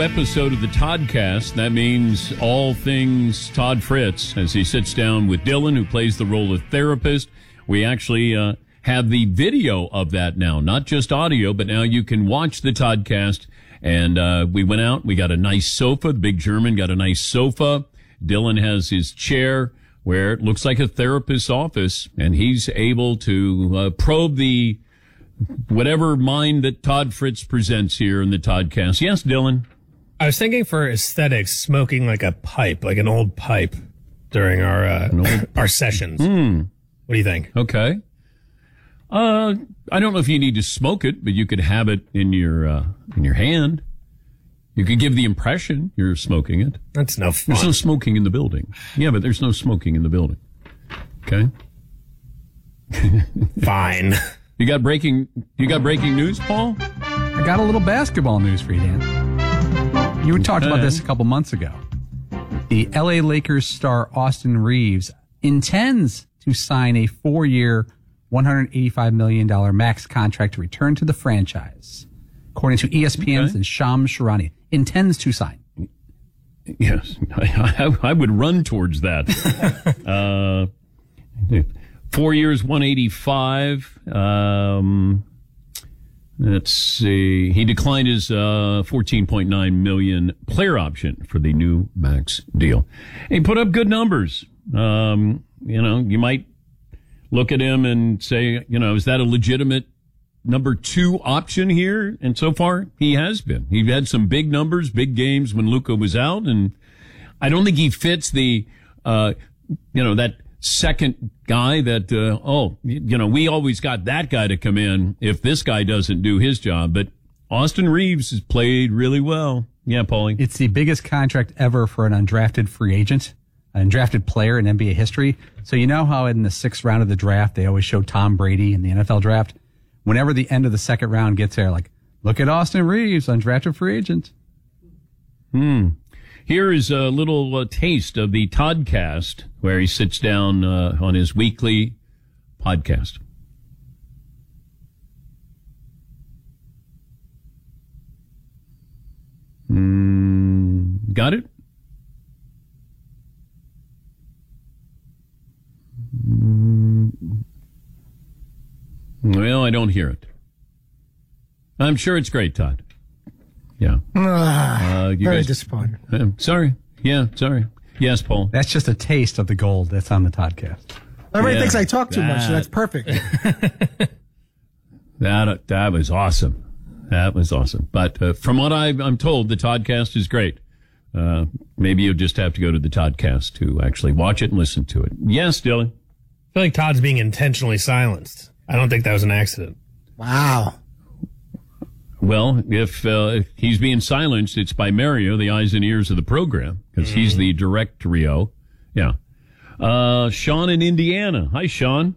episode of the Toddcast. That means all things Todd Fritz as he sits down with Dylan, who plays the role of therapist. We actually have the video of that now, not just audio, but now you can watch the Toddcast. And we went out, we got a nice sofa. The big German got a nice sofa. Dylan has his chair where it looks like a therapist's office, and he's able to probe the whatever mind that Todd Fritz presents here in the Toddcast. Yes, Dylan? I was thinking for aesthetics, smoking like a pipe, like an old pipe during our sessions. What do you think? Okay. I don't know if you need to smoke it, but you could have it in your hand. You could give the impression you're smoking it. That's no fun. There's no smoking in the building. Yeah, but there's no smoking in the building. Okay? Fine. You got breaking news, Paul? I got a little basketball news for you, Dan. You talked about this a couple months ago. The LA Lakers star Austin Reeves intends to sign a 4-year, $185 million max contract to return to the franchise. According to ESPN's and Shams Charania, intends to sign. Yes, I would run towards that. 4 years, 185. Let's see. He declined his $14.9 million player option for the new max deal. He put up good numbers. You might look at him and say, is that a legitimate number 2 option here? And so far, he has been. He had some big numbers, big games when Luka was out, and I don't think he fits the, that second guy that, we always got that guy to come in if this guy doesn't do his job. But Austin Reeves has played really well. Yeah, Paulie. It's the biggest contract ever for an undrafted free agent, an undrafted player in NBA history. So you know how in the 6th round of the draft, they always show Tom Brady in the NFL draft? Whenever the end of the 2nd round gets there, like, look at Austin Reeves, undrafted free agent. Here is a little taste of the Toddcast where he sits down on his weekly podcast. Got it? Well, I don't hear it. I'm sure it's great, Todd. Yeah. Very disappointed. Sorry. Yeah, sorry. Yes, Paul. That's just a taste of the gold that's on the Toddcast. Everybody thinks I talk too much, so that's perfect. That was awesome. That was awesome. But from what I'm told, the Toddcast is great. Maybe you'll just have to go to the Toddcast to actually watch it and listen to it. Yes, Dylan? I feel like Todd's being intentionally silenced. I don't think that was an accident. Wow. Well, if he's being silenced, it's by Mario, the eyes and ears of the program, because he's the directorio. Yeah. Sean in Indiana. Hi, Sean.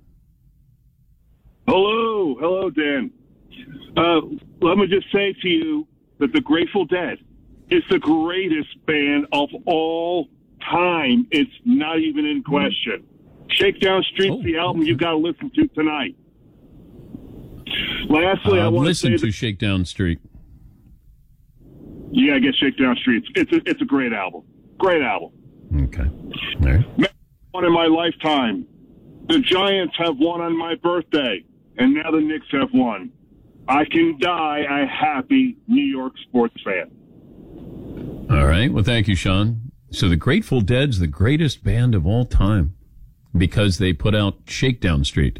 Hello, Dan. Let me just say to you that the Grateful Dead is the greatest band of all time. It's not even in question. Shakedown Street's the album you got to listen to tonight. Lastly, I want to say listen to Shakedown Street. You gotta get Shakedown Street. It's a great album. Great album. Okay. All right. One in my lifetime. The Giants have won on my birthday, and now the Knicks have won. I can die a happy New York sports fan. All right. Well, thank you, Sean. So the Grateful Dead's the greatest band of all time because they put out Shakedown Street.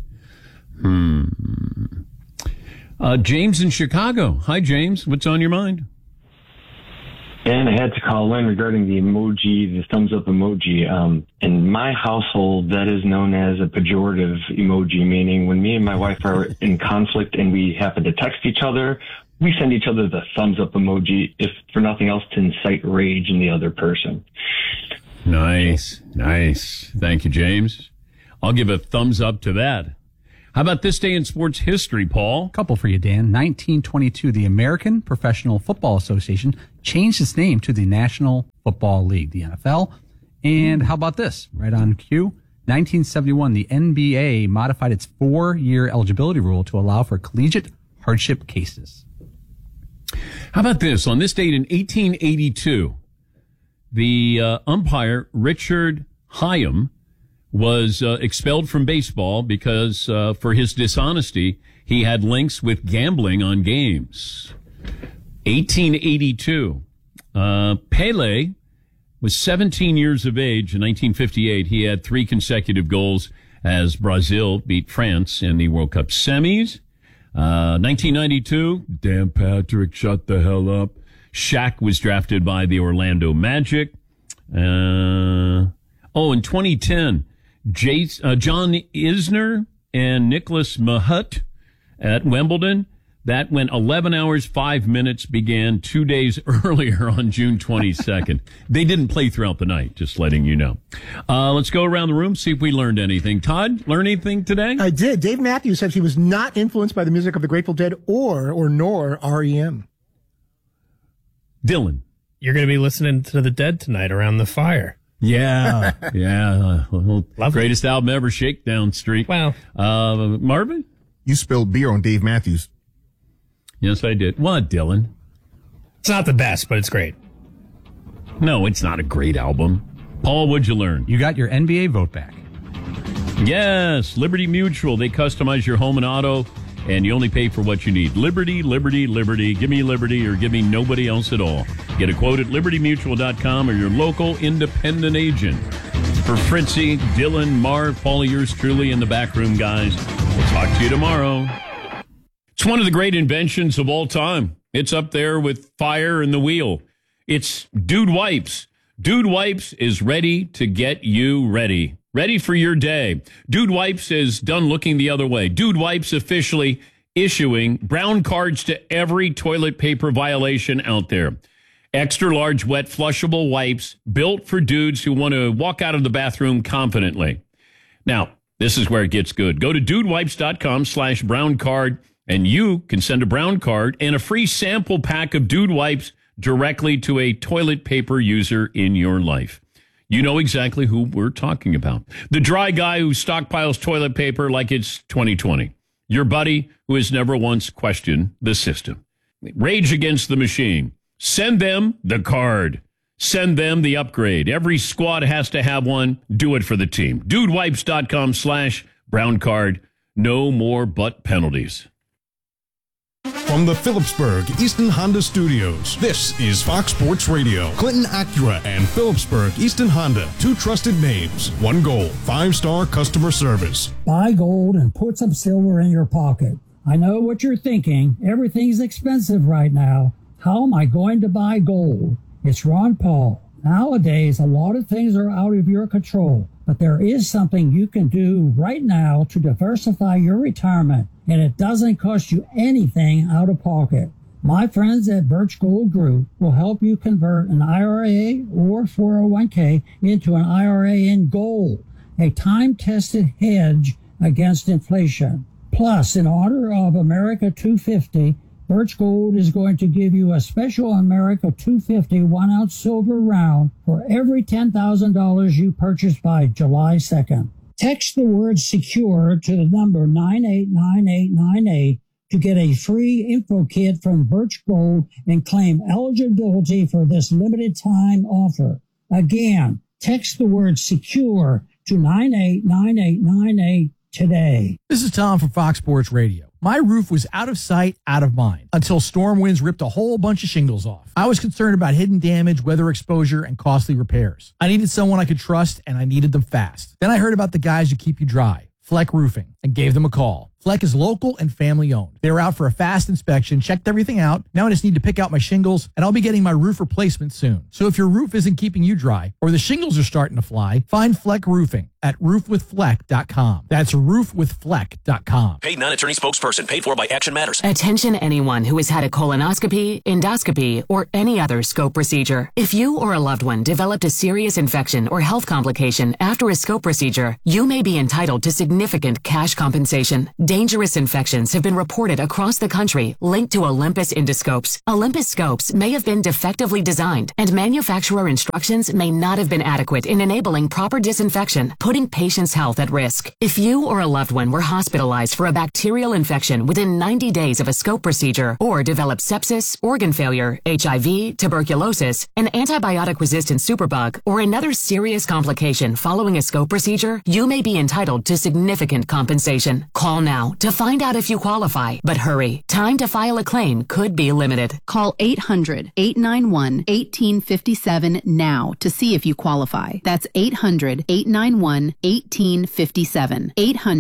James in Chicago. Hi, James. What's on your mind? And I had to call in regarding the emoji, the thumbs up emoji. In my household, that is known as a pejorative emoji, meaning when me and my wife are in conflict and we happen to text each other, we send each other the thumbs up emoji, if for nothing else, to incite rage in the other person. Nice. Thank you, James. I'll give a thumbs up to that. How about this day in sports history, Paul? Couple for you, Dan. 1922, the American Professional Football Association changed its name to the National Football League, the NFL. And how about this? Right on cue. 1971, the NBA modified its 4-year eligibility rule to allow for collegiate hardship cases. How about this? On this date in 1882, the umpire Richard Hyam was expelled from baseball because for his dishonesty, he had links with gambling on games. 1882. Pele was 17 years of age in 1958. He had 3 consecutive goals as Brazil beat France in the World Cup semis. 1992, Dan Patrick, shut the hell up. Shaq was drafted by the Orlando Magic. In 2010, John Isner and Nicholas Mahut at Wimbledon. That went 11 hours, 5 minutes, began 2 days earlier on June 22nd. They didn't play throughout the night, just letting you know. Let's go around the room, see if we learned anything. Todd, learn anything today? I did. Dave Matthews said he was not influenced by the music of the Grateful Dead nor REM. Dylan. You're going to be listening to the Dead tonight around the fire. Yeah. Well, greatest album ever, Shakedown Street. Wow. Marvin? You spilled beer on Dave Matthews. Yes, I did. What, Dylan? It's not the best, but it's great. No, it's not a great album. Paul, what'd you learn? You got your NBA vote back. Yes, Liberty Mutual. They customize your home and auto, and you only pay for what you need. Liberty, Liberty, Liberty. Give me Liberty or give me nobody else at all. Get a quote at libertymutual.com or your local independent agent. For Fritzy, Dylan, Marv, Paul, yours truly, and the backroom guys. We'll talk to you tomorrow. It's one of the great inventions of all time. It's up there with fire and the wheel. It's Dude Wipes. Dude Wipes is ready to get you ready. Ready for your day. Dude Wipes is done looking the other way. Dude Wipes officially issuing brown cards to every toilet paper violation out there. Extra large, wet, flushable wipes built for dudes who want to walk out of the bathroom confidently. Now, this is where it gets good. Go to dudewipes.com/brown card. And you can send a brown card and a free sample pack of Dude Wipes directly to a toilet paper user in your life. You know exactly who we're talking about. The dry guy who stockpiles toilet paper like it's 2020. Your buddy who has never once questioned the system. Rage against the machine. Send them the card. Send them the upgrade. Every squad has to have one. Do it for the team. Dudewipes.com/brown card. No more butt penalties. From the Phillipsburg Easton Honda Studios, this is Fox Sports Radio. Clinton Acura and Phillipsburg Easton Honda, 2 trusted names, 1 goal, 5-star customer service. Buy gold and put some silver in your pocket. I know what you're thinking. Everything's expensive right now. How am I going to buy gold? It's Ron Paul. Nowadays, a lot of things are out of your control, but there is something you can do right now to diversify your retirement, and it doesn't cost you anything out of pocket. My friends at Birch Gold Group will help you convert an IRA or 401k into an IRA in gold, a time-tested hedge against inflation. Plus, in honor of America 250, Birch Gold is going to give you a special America 250 1-ounce silver round for every $10,000 you purchase by July 2nd. Text the word SECURE to the number 989898 to get a free info kit from Birch Gold and claim eligibility for this limited time offer. Again, text the word SECURE to 989898 today. This is Tom from Fox Sports Radio. My roof was out of sight, out of mind, until storm winds ripped a whole bunch of shingles off. I was concerned about hidden damage, weather exposure, and costly repairs. I needed someone I could trust, and I needed them fast. Then I heard about the guys who keep you dry, Fleck Roofing, and gave them a call. Fleck is local and family owned. They were out for a fast inspection, checked everything out. Now I just need to pick out my shingles, and I'll be getting my roof replacement soon. So if your roof isn't keeping you dry, or the shingles are starting to fly, find Fleck Roofing at roofwithfleck.com. That's roofwithfleck.com. Paid non-attorney spokesperson. Paid for by Action Matters. Attention anyone who has had a colonoscopy, endoscopy, or any other scope procedure. If you or a loved one developed a serious infection or health complication after a scope procedure, you may be entitled to significant cash compensation. Dangerous infections have been reported across the country linked to Olympus endoscopes. Olympus scopes may have been defectively designed, and manufacturer instructions may not have been adequate in enabling proper disinfection, putting patients' health at risk. If you or a loved one were hospitalized for a bacterial infection within 90 days of a scope procedure, or developed sepsis, organ failure, HIV, tuberculosis, an antibiotic-resistant superbug, or another serious complication following a scope procedure, you may be entitled to significant compensation. Call now to find out if you qualify. But hurry, time to file a claim could be limited. Call 800-891-1857 now to see if you qualify. That's 800-891-1857.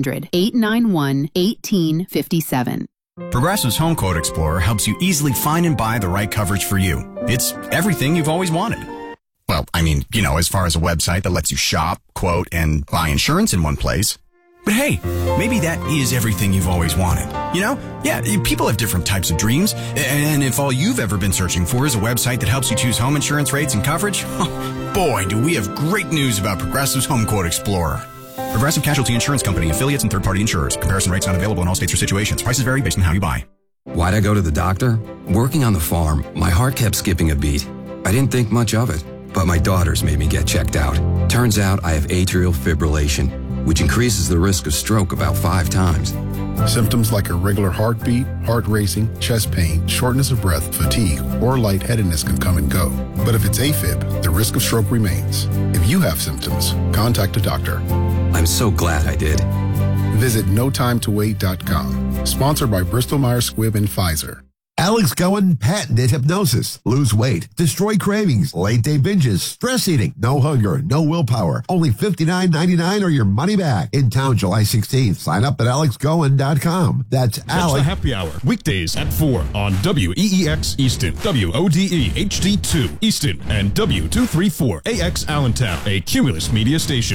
800-891-1857. Progressive's Home Quote Explorer helps you easily find and buy the right coverage for you. It's everything you've always wanted. Well, I mean, as far as a website that lets you shop, quote, and buy insurance in one place. But hey, maybe that is everything you've always wanted. Yeah, people have different types of dreams. And if all you've ever been searching for is a website that helps you choose home insurance rates and coverage, boy, do we have great news about Progressive's Home Quote Explorer. Progressive Casualty Insurance Company, affiliates, and third-party insurers. Comparison rates not available in all states or situations. Prices vary based on how you buy. Why'd I go to the doctor? Working on the farm, my heart kept skipping a beat. I didn't think much of it, but my daughters made me get checked out. Turns out I have atrial fibrillation, which increases the risk of stroke about 5 times. Symptoms like irregular heartbeat, heart racing, chest pain, shortness of breath, fatigue, or lightheadedness can come and go. But if it's AFib, the risk of stroke remains. If you have symptoms, contact a doctor. I'm so glad I did. Visit notimetowait.com. Sponsored by Bristol-Myers Squibb and Pfizer. Alex Cohen patented hypnosis. Lose weight, destroy cravings, late day binges, stress eating, no hunger, no willpower. Only $59.99 or your money back. In town July 16th. Sign up at alexcohen.com. That's Catch Alex. the happy hour weekdays at 4 on WEEX Easton, WODE HD2 Easton, and W234AX Allentown, a Cumulus media station.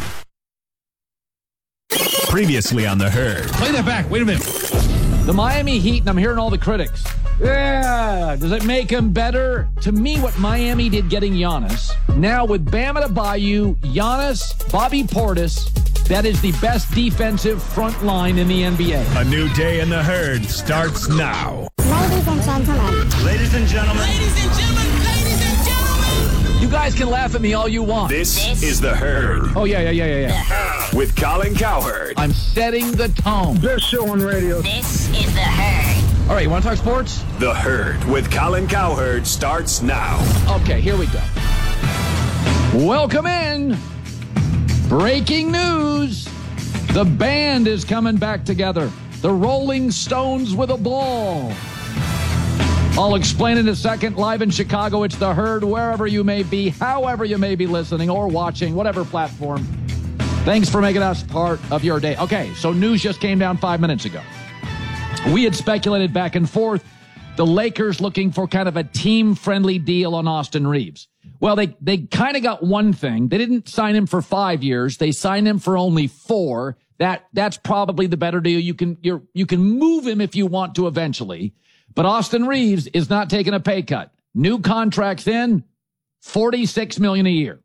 Previously on The Herd. Play that back. Wait a minute. The Miami Heat, and I'm hearing all the critics. Yeah, does it make them better? To me, what Miami did getting Giannis, now with Bam Adebayo, Giannis, Bobby Portis, that is the best defensive front line in the NBA. A new day in The Herd starts now. Ladies and gentlemen. Ladies and gentlemen. Ladies and gentlemen. Ladies and gentlemen. You guys can laugh at me all you want. This is The Herd. Oh, yeah. With Colin Cowherd. I'm setting the tone. Best show on radio. This is The Herd. All right, you want to talk sports? The Herd with Colin Cowherd starts now. Okay, here we go. Welcome in. Breaking news. The band is coming back together. The Rolling Stones with a ball. I'll explain in a second. Live in Chicago, it's The Herd, wherever you may be, however you may be listening or watching, whatever platform. Thanks for making us part of your day. Okay, so news just came down 5 minutes ago. We had speculated back and forth, the Lakers looking for kind of a team-friendly deal on Austin Reeves. Well, they kind of got one thing. They didn't sign him for 5 years. They signed him for only 4. That's probably the better deal. You can move him if you want to eventually. But Austin Reeves is not taking a pay cut. New contracts in, $46 million a year.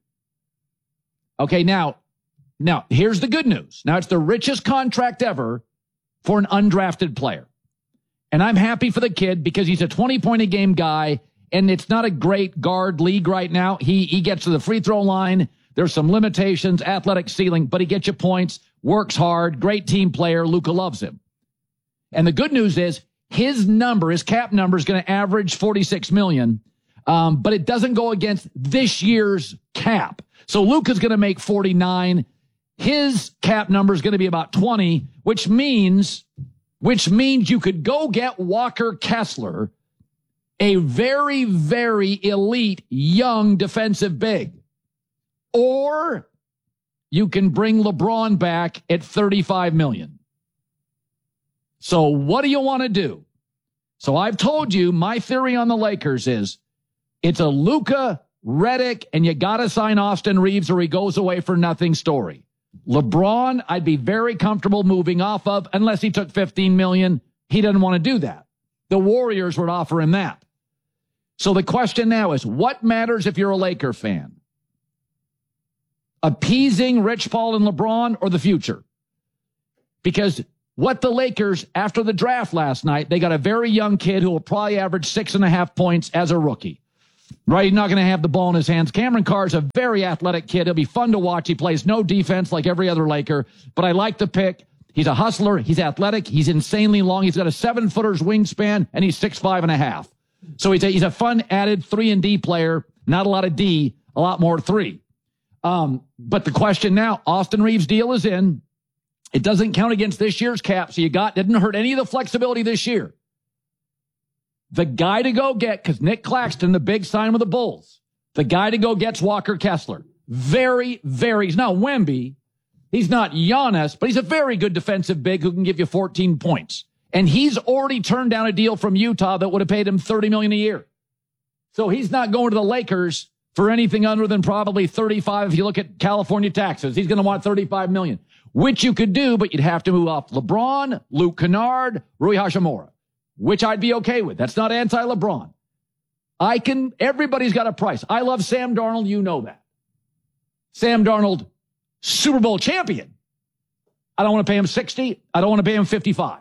Okay, now here's the good news. Now it's the richest contract ever for an undrafted player. And I'm happy for the kid because he's a 20-point-a-game guy, and it's not a great guard league right now. He gets to the free throw line. There's some limitations, athletic ceiling, but he gets you points, works hard, great team player. Luka loves him. And the good news is his cap number is going to average $46 million, but it doesn't go against this year's cap. So Luka's going to make 49. His cap number is going to be about 20, which means you could go get Walker Kessler, a very, very elite young defensive big. Or you can bring LeBron back at $35 million. So what do you want to do? So I've told you my theory on the Lakers is it's a Luka, Redick, and you got to sign Austin Reeves or he goes away for nothing story. LeBron, I'd be very comfortable moving off of unless he took $15 million. He doesn't want to do that. The Warriors would offer him that. So the question now is, what matters if you're a Laker fan? Appeasing Rich Paul and LeBron or the future? Because what the Lakers, after the draft last night, they got a very young kid who will probably average 6.5 points as a rookie. Right? He's not going to have the ball in his hands. Cameron Carr's a very athletic kid. He'll be fun to watch. He plays no defense like every other Laker, but I like the pick. He's a hustler. He's athletic. He's insanely long. He's got a 7-footer's wingspan, and he's 6'5.5". So he's a fun added 3-and-D player. Not a lot of D, a lot more 3. But the question now, Austin Reeves' deal is in. It doesn't count against this year's cap, so didn't hurt any of the flexibility this year. The guy to go get, because Nick Claxton, the big sign with the Bulls, the guy to go get's Walker Kessler. Very, very, he's not Wemby. He's not Giannis, but he's a very good defensive big who can give you 14 points. And he's already turned down a deal from Utah that would have paid him $30 million a year. So he's not going to the Lakers for anything other than probably 35. If you look at California taxes, he's going to want $35 million, which you could do, but you'd have to move off LeBron, Luke Kennard, Rui Hachimura, which I'd be okay with. That's not anti-LeBron. Everybody's got a price. I love Sam Darnold. You know that. Sam Darnold, Super Bowl champion. I don't want to pay him 60. I don't want to pay him 55.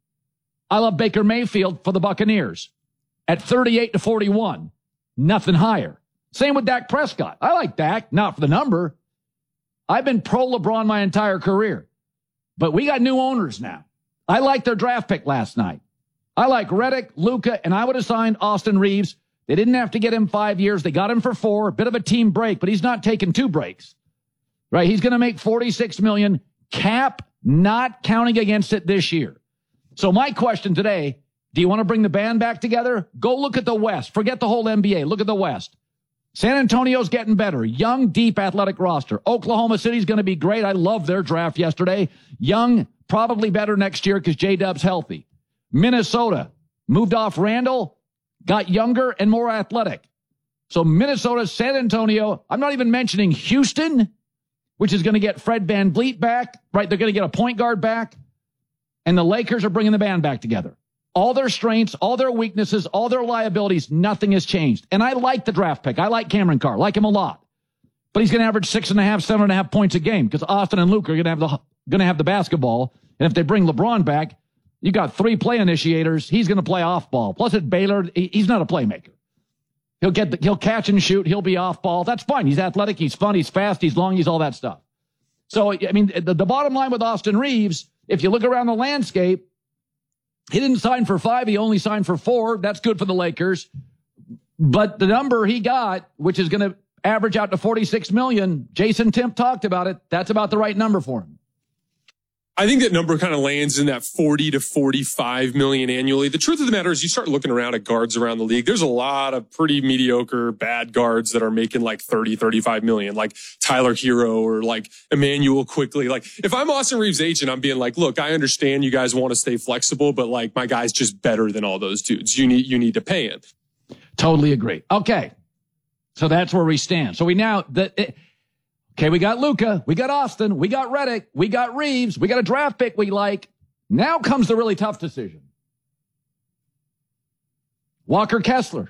I love Baker Mayfield for the Buccaneers at 38-41. Nothing higher. Same with Dak Prescott. I like Dak, not for the number. I've been pro LeBron my entire career, but we got new owners now. I like their draft pick last night. I like Redick, Luka, and I would have signed Austin Reeves. They didn't have to get him 5 years. They got him for 4. A bit of a team break, but he's not taking 2 breaks. Right? He's going to make $46 million. Cap not counting against it this year. So my question today, do you want to bring the band back together? Go look at the West. Forget the whole NBA. Look at the West. San Antonio's getting better. Young, deep, athletic roster. Oklahoma City's going to be great. I love their draft yesterday. Young, probably better next year because J-Dub's healthy. Minnesota moved off Randall, got younger and more athletic. So Minnesota, San Antonio, I'm not even mentioning Houston, which is going to get Fred VanVleet back, right? They're going to get a point guard back. And the Lakers are bringing the band back together. All their strengths, all their weaknesses, all their liabilities, nothing has changed. And I like the draft pick. I like Cameron Carr, like him a lot. But he's going to average 6.5, 7.5 points a game because Austin and Luke are going to have the basketball. And if they bring LeBron back, you got 3 play initiators. He's going to play off ball. Plus at Baylor, he's not a playmaker. He'll catch and shoot. He'll be off ball. That's fine. He's athletic. He's fun. He's fast. He's long. He's all that stuff. So, I mean, the bottom line with Austin Reeves, if you look around the landscape, he didn't sign for 5. He only signed for 4. That's good for the Lakers. But the number he got, which is going to average out to $46 million, Jason Timp talked about it. That's about the right number for him. I think that number kind of lands in that 40 to 45 million annually. The truth of the matter is you start looking around at guards around the league. There's a lot of pretty mediocre, bad guards that are making like 30, 35 million, like Tyler Hero or like Emmanuel Quickly. Like if I'm Austin Reeves' agent, I'm being like, look, I understand you guys want to stay flexible, but like my guy's just better than all those dudes. You need to pay him. Totally agree. Okay. So that's where we stand. So we got Luka, we got Austin, we got Redick, we got Reeves, we got a draft pick we like. Now comes the really tough decision. Walker Kessler.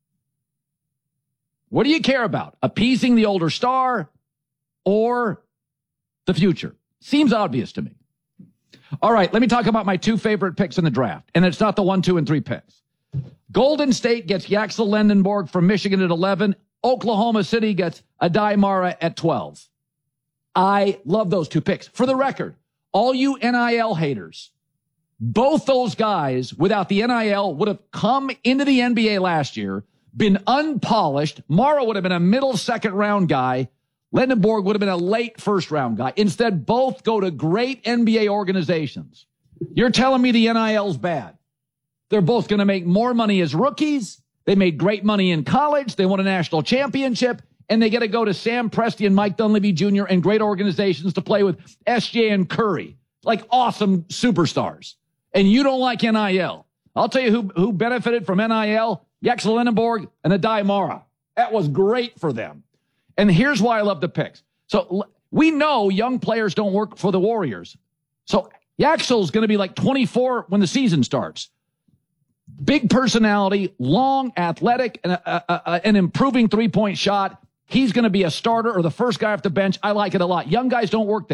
What do you care about? Appeasing the older star or the future? Seems obvious to me. All right, let me talk about my 2 favorite picks in the draft. And it's not the 1, 2, and 3 picks. Golden State gets Yaxel Lendenborg from Michigan at 11. Oklahoma City gets Adai Mara at 12. I love those 2 picks. For the record, all you NIL haters, both those guys without the NIL would have come into the NBA last year, been unpolished. Mara would have been a middle second round guy. Lendenborg would have been a late first round guy. Instead, both go to great NBA organizations. You're telling me the NIL's bad. They're both going to make more money as rookies. They made great money in college. They won a national championship, and they get to go to Sam Presti and Mike Dunleavy Jr. and great organizations to play with SJ and Curry, like awesome superstars. And you don't like NIL. I'll tell you who benefited from NIL, Yaxel Lendenborg and Adai Mara. That was great for them. And here's why I love the picks. So we know young players don't work for the Warriors. So Yaxel's going to be like 24 when the season starts. Big personality, long, athletic, and an improving three-point shot. He's going to be a starter or the first guy off the bench. I like it a lot. Young guys don't work there.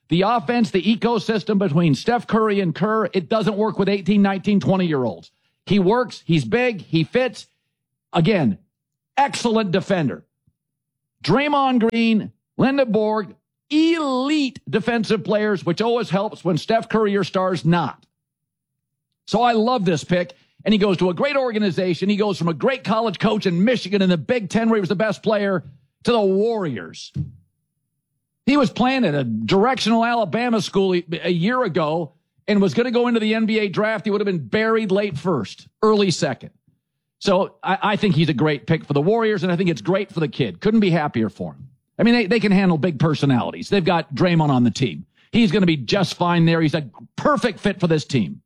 The offense, the ecosystem between Steph Curry and Kerr, it doesn't work with 18, 19, 20-year-olds. He works. He's big. He fits. Again, excellent defender. Draymond Green, Linda Borg, elite defensive players, which always helps when Steph Curry, your star's not. So I love this pick. And he goes to a great organization. He goes from a great college coach in Michigan in the Big Ten, where he was the best player, to the Warriors. He was playing at a directional Alabama school a year ago and was going to go into the NBA draft. He would have been buried late first, early second. So I think he's a great pick for the Warriors, and I think it's great for the kid. Couldn't be happier for him. I mean, they can handle big personalities. They've got Draymond on the team. He's going to be just fine there. He's a perfect fit for this team.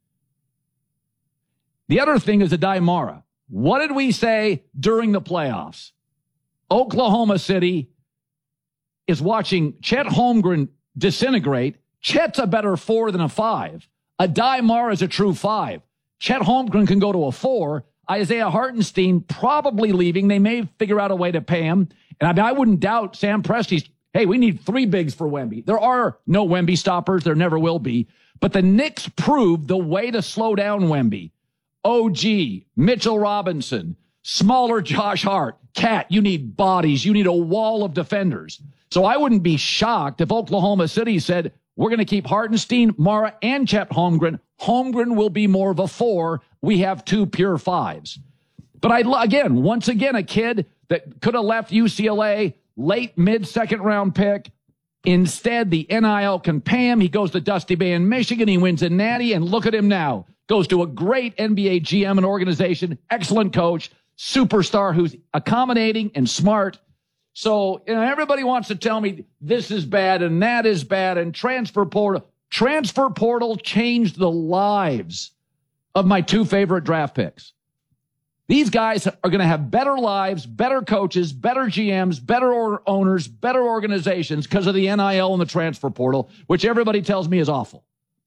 The other thing is Aday Mara. What did we say during the playoffs? Oklahoma City is watching Chet Holmgren disintegrate. Chet's a better 4 than a 5. Aday Mara is a true 5. Chet Holmgren can go to a 4. Isaiah Hartenstein probably leaving. They may figure out a way to pay him. And I wouldn't doubt Sam Presti's, hey, we need 3 bigs for Wemby. There are no Wemby stoppers. There never will be. But the Knicks proved the way to slow down Wemby. OG, Mitchell Robinson, smaller Josh Hart. Cat, you need bodies. You need a wall of defenders. So I wouldn't be shocked if Oklahoma City said, we're going to keep Hartenstein, Mara, and Chet Holmgren. Holmgren will be more of a 4. We have 2 pure 5s. But once again, a kid that could have left UCLA, late mid-second round pick. Instead, the NIL can pay him. He goes to Dusty Bay in Michigan. He wins a natty, and look at him now. Goes to a great NBA GM and organization, excellent coach, superstar who's accommodating and smart. So everybody wants to tell me this is bad and that is bad and transfer portal. Transfer portal changed the lives of my 2 favorite draft picks. These guys are going to have better lives, better coaches, better GMs, better owners, better organizations because of the NIL and the transfer portal, which everybody tells me is awful.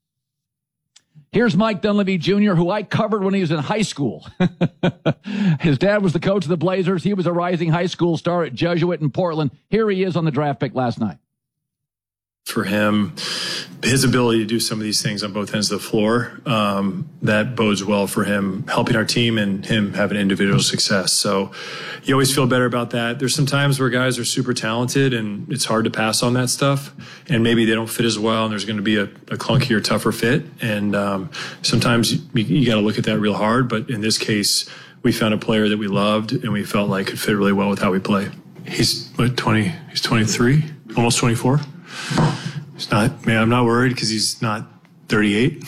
Here's Mike Dunleavy Jr., who I covered when he was in high school. His dad was the coach of the Blazers. He was a rising high school star at Jesuit in Portland. Here he is on the draft pick last night. For him, his ability to do some of these things on both ends of the floor, that bodes well for him helping our team and him having individual success. So you always feel better about that. There's some times where guys are super talented and it's hard to pass on that stuff, and maybe they don't fit as well, and there's going to be a clunkier, tougher fit. And sometimes you got to look at that real hard. But in this case, we found a player that we loved and we felt like could fit really well with how we play. He's 20? He's 23, almost 24. He's not, man, I'm not worried because he's not 38.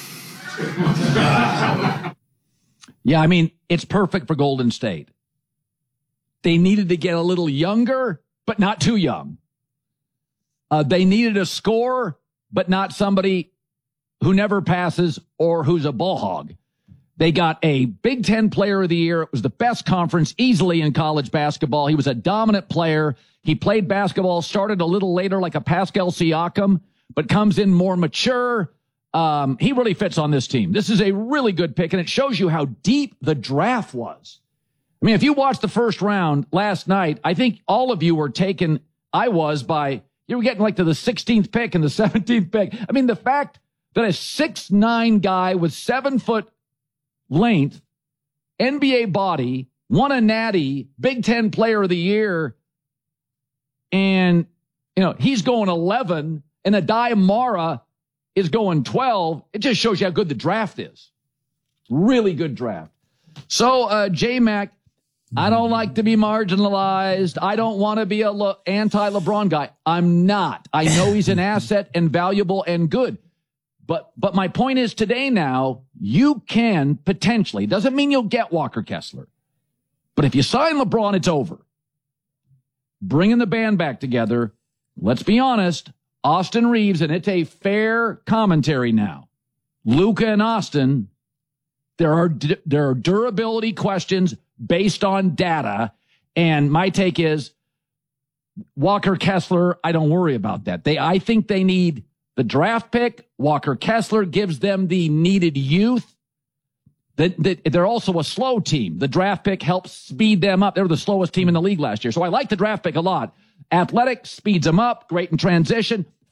Yeah, I mean, it's perfect for Golden State. They needed to get a little younger, but not too young. They needed a scorer, but not somebody who never passes or who's a ball hog. They got a Big Ten Player of the Year. It was the best conference easily in college basketball. He was a dominant player. He played basketball, started a little later like a Pascal Siakam, but comes in more mature. He really fits on this team. This is a really good pick, and it shows you how deep the draft was. I mean, if you watched the first round last night, I think all of you were taken, you were getting like to the 16th pick and the 17th pick. I mean, the fact that a 6'9" guy with 7-foot length, NBA body, won a natty, Big Ten Player of the Year, and, he's going 11, and Aday Mara is going 12. It just shows you how good the draft is. Really good draft. So, J-Mac, I don't like to be marginalized. I don't want to be a anti-LeBron guy. I'm not. I know he's an asset and valuable and good. But my point is today now, you can potentially, doesn't mean you'll get Walker Kessler, but if you sign LeBron, it's over. Bringing the band back together, let's be honest, Austin Reeves, and it's a fair commentary now. Luka and Austin, there are durability questions based on data, and my take is Walker Kessler, I don't worry about that. I think they need the draft pick. Walker Kessler gives them the needed youth. They're also a slow team. The draft pick helps speed them up. They were the slowest team in the league last year. So I like the draft pick a lot. Athletic, speeds them up, great in transition,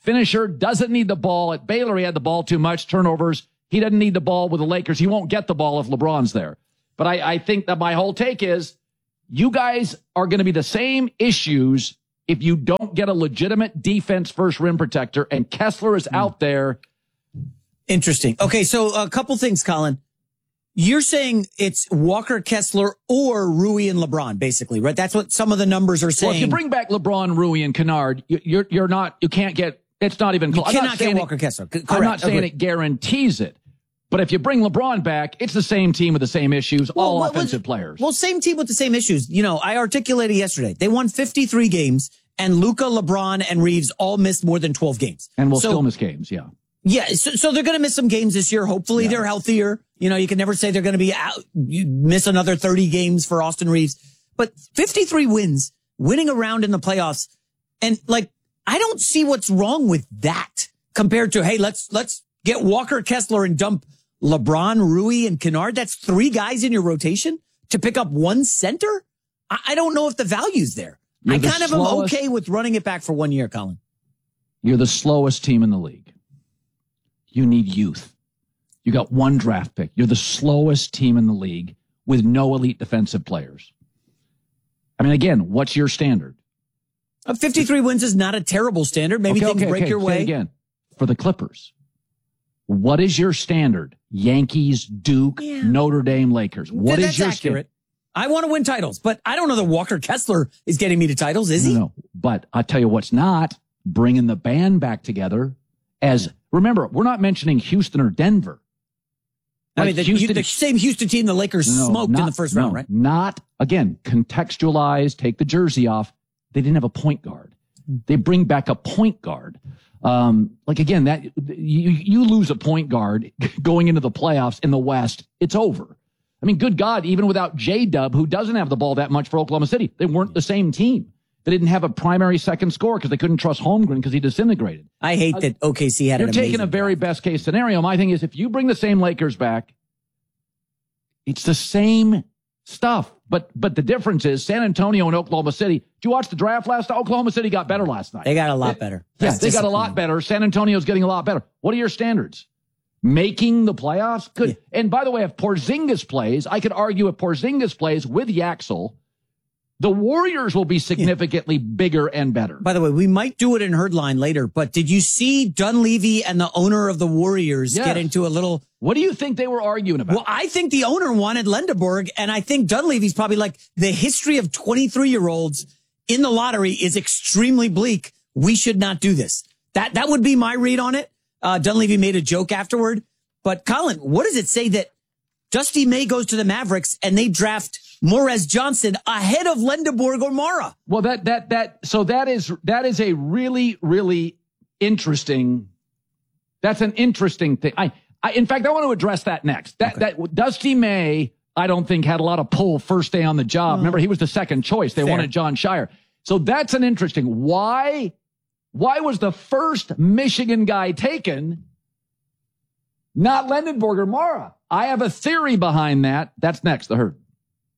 finisher, doesn't need the ball. At Baylor, he had the ball too much, turnovers. He doesn't need the ball with the Lakers. He won't get the ball if LeBron's there. But I think that my whole take is you guys are going to be the same issues if you don't get a legitimate defense first rim protector, and Kessler is out there. Interesting. Okay, so a couple things, Colin. You're saying it's Walker Kessler or Rui and LeBron, basically, right? That's what some of the numbers are saying. Well, if you bring back LeBron, Rui, and Kennard, you can't get, it's not even close. You cannot get Walker Kessler. Correct. I'm not saying it guarantees it. But if you bring LeBron back, it's the same team with the same issues, all offensive players. Well, same team with the same issues. You know, I articulated yesterday. They won 53 games, and Luka, LeBron, and Reeves all missed more than 12 games. And will still miss games, yeah. Yeah, so they're going to miss some games this year. Hopefully they're healthier. You know, you can never say they're going to be out. You miss another 30 games for Austin Reeves. But 53 wins, winning around in the playoffs. And, like, I don't see what's wrong with that compared to, hey, let's get Walker Kessler and dump LeBron, Rui, and Kennard. That's 3 guys in your rotation to pick up 1 center. I don't know if the value's there. I kind of am okay with running it back for 1 year, Colin. You're the slowest team in the league. You need youth. You got 1 draft pick. You're the slowest team in the league with no elite defensive players. I mean, again, what's your standard? 53 wins is not a terrible standard. Maybe things break your way. Say it again. For the Clippers, what is your standard? Yankees, Duke, Notre Dame, Lakers. What is your accurate? I want to win titles, but I don't know that Walker Kessler is getting me to titles, is he? No, but I'll tell you what's not. Bringing the band back together as, remember, we're not mentioning Houston or Denver. I mean, the same Houston team the Lakers smoked in the first round, right? Not, again, contextualize, take the jersey off. They didn't have a point guard. They bring back a point guard. Like, again, that you lose a point guard going into the playoffs in the West, it's over. I mean, good God, even without J-Dub, who doesn't have the ball that much for Oklahoma City, they weren't the same team. They didn't have a primary second scorer because they couldn't trust Holmgren because he disintegrated. I hate that OKC had You're taking a very best case scenario. My thing is, if you bring the same Lakers back, it's the same stuff. But the difference is San Antonio and Oklahoma City. Did you watch the draft last night? Oklahoma City got better last night. They got a lot better. Yes, they got a lot better. San Antonio's getting a lot better. What are your standards? Making the playoffs? Good. Yeah. And by the way, if Porzingis plays, I could argue if Porzingis plays with Yaxel, the Warriors will be significantly bigger and better. By the way, we might do it in Herdline later, but did you see Dunleavy and the owner of the Warriors get into a little... What do you think they were arguing about? Well, I think the owner wanted Lendeborg, and I think Dunleavy's probably like, the history of 23-year-olds in the lottery is extremely bleak. We should not do this. That would be my read on it. Dunleavy made a joke afterward. But, Colin, what does it say that Dusty May goes to the Mavericks and they draft Morez Johnson ahead of Lendeborg or Mara? Well, that is a really, really interesting, that's an interesting thing. In fact, I want to address that next. That Dusty May, I don't think had a lot of pull first day on the job. Remember, he was the second choice. They wanted John Shire. So that's an interesting, why was the first Michigan guy taken not Lendeborg or Mara? I have a theory behind that. That's next, The Herd.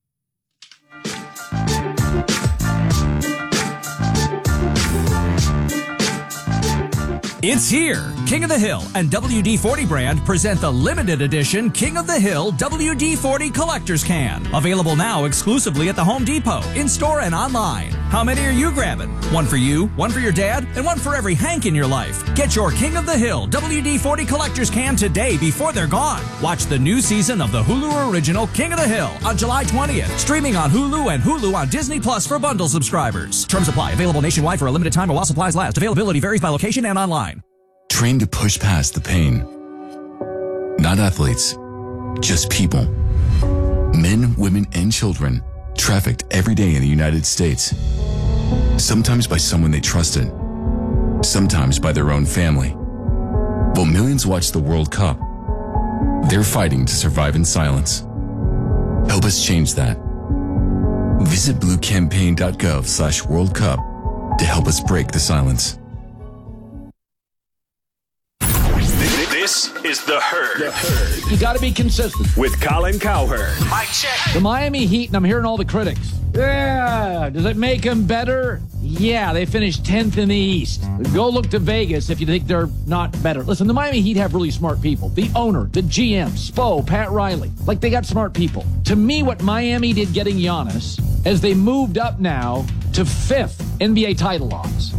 It's here. King of the Hill and WD-40 brand present the limited edition King of the Hill WD-40 Collector's Can. Available now exclusively at the Home Depot, in-store and online. How many are you grabbing? One for you, one for your dad, and one for every Hank in your life. Get your King of the Hill WD-40 Collector's Can today before they're gone. Watch the new season of the Hulu original King of the Hill on July 20th. Streaming on Hulu and Hulu on Disney Plus for bundle subscribers. Terms apply. Available nationwide for a limited time while supplies last. Availability varies by location and online. Train to push past the pain. Not athletes, just people. Men, women, and children trafficked every day in the United States. Sometimes by someone they trusted, sometimes by their own family. While millions watch the World Cup, they're fighting to survive in silence. Help us change that. Visit bluecampaign.gov/World Cup to help us break the silence. This is The Herd. You got to be consistent. With Colin Cowherd. Mic check. The Miami Heat, and I'm hearing all the critics. Yeah. Does it make them better? Yeah, they finished 10th in the East. Go look to Vegas if you think they're not better. Listen, the Miami Heat have really smart people. The owner, the GM, Spo, Pat Riley. Like, they got smart people. To me, what Miami did getting Giannis, as they moved up now to 5th NBA title odds.